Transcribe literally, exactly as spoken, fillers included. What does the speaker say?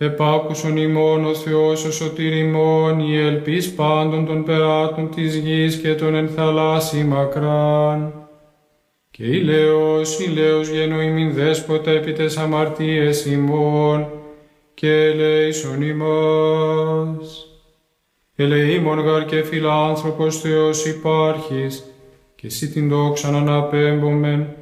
Επάκουσον ημών ο Θεός ο σωτήρ ημών, η ελπίς πάντων των περάτων της γης και των εν θαλάσσι μακράν. Και ηλέος, ηλέος γενοημήν δέσποτα επί τες αμαρτίες ημών, και ελέησον ημάς. Ελεήμων γαρ και φιλάνθρωπος Θεός υπάρχεις, και εσύ την δόξαν αναπέμπομεν,